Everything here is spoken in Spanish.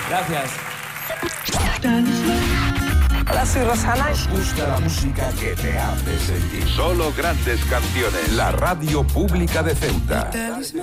Gracias. Hola, soy Rosana. Nos gusta la música que te hace sentir. Solo grandes canciones. La radio pública de Ceuta.